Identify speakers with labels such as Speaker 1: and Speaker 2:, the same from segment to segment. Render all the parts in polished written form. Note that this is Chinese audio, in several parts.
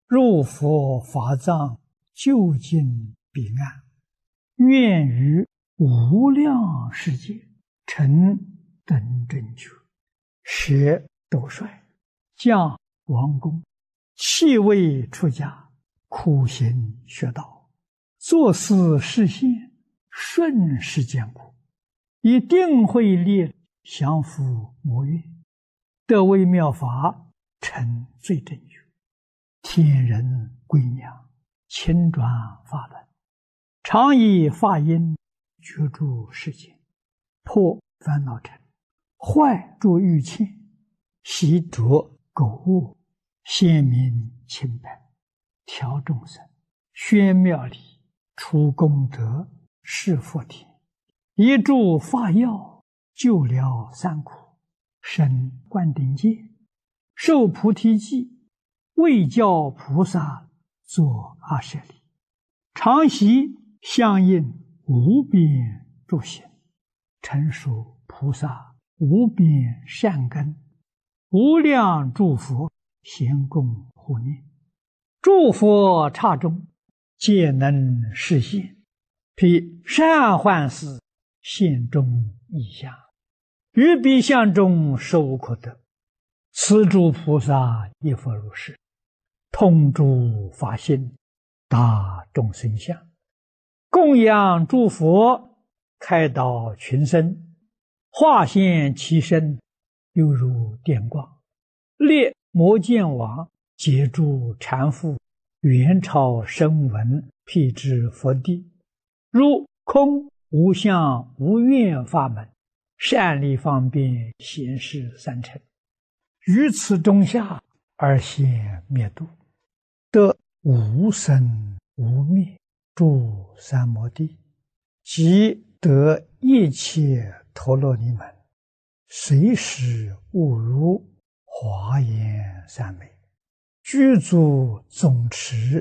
Speaker 1: 入佛法藏，究竟彼岸，愿于无量世界成等正觉，舍斗率，降王公，弃位出家，苦行学道，作思示现，顺世间苦，以定慧力降伏魔怨，得微妙法，成最正觉，天人归娘，亲转法轮，常以法音觉诸世间，破烦恼尘，坏诸欲嗔，习着苟恶，显明清白，调众生，宣妙理，除功德，示佛田，一助法药，救了三苦，生灌顶戒，受菩提记，为教菩萨作阿舍利，常习相应无边诸行，成熟菩萨无边善根，无量诸佛咸共护念，诸佛刹中皆能示现，披善幻思，现中异相，于彼相中受可得。此诸菩萨亦复如是，通诸法性，达众生相，供养诸佛，开导群生，化现其身，犹如电光，列摩见王，截诸缠缚，元超声闻，辟支佛地，如空无相无愿法门，善利方便显示三乘，于此中下而现灭度，得无生无灭诸三摩地，即得一切陀罗尼门，随时悟如华严三昧，具足总持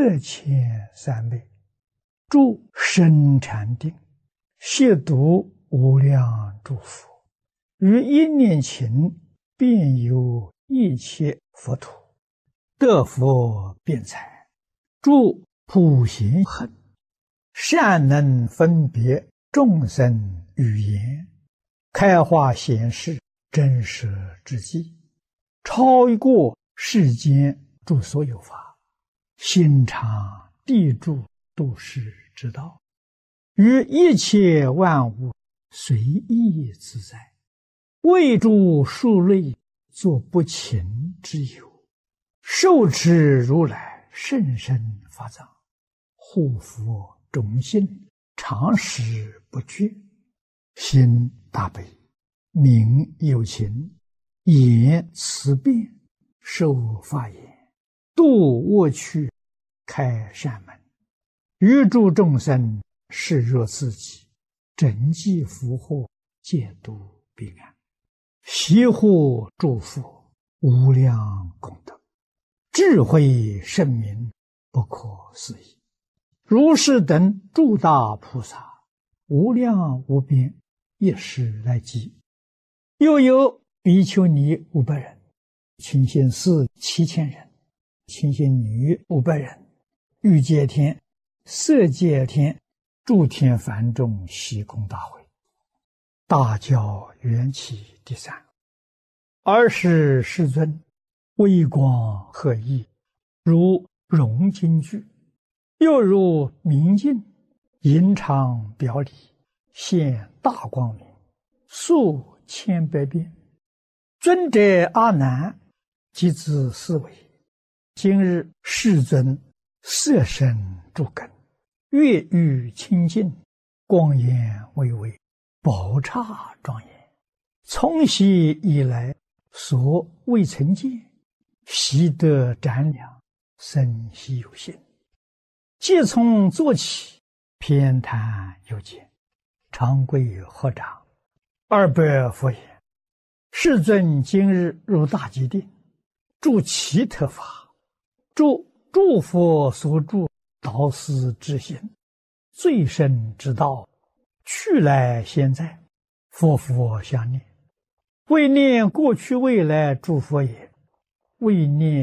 Speaker 1: 8,300昧，住深禅定，亵渎无量诸佛，于一念勤，遍游一切佛土，得佛辩才，住普贤行，善能分别众生语言，开化显示真实之际，超过世间诸所有法，心常地住度世之道，于一切万物随意自在，为诸数类作不勤之有，受持如来甚深法藏，护佛种心，常时不绝，心大悲，名有情，言慈辩，受法言，度恶趣，开善门，于诸众生视若自己，整济福祸，戒度彼岸，习护诸佛，无量功德，智慧圣明，不可思议。如是等诸大菩萨，无量无边，一时来集。又有比丘尼500人，清心寺7000人，清心女500人，欲界天、色界天、诸天梵众悉空大会，大教缘起第3。尔时世尊微光赫熠，如融金具，又如明镜，银常表里，现大光明，数千百变。尊者阿难即自思维，今日世尊色身诸根，月欲清净，光颜巍巍，宝刹庄严，从昔以来所未曾见，习得瞻量，生希有心。即从坐起，偏袒有见，长跪合掌，200佛言：世尊今日入大吉定，住其特法，住诸佛所住导师之心，最深之道，去来现在，佛佛相念，为念过去未来诸佛也，为念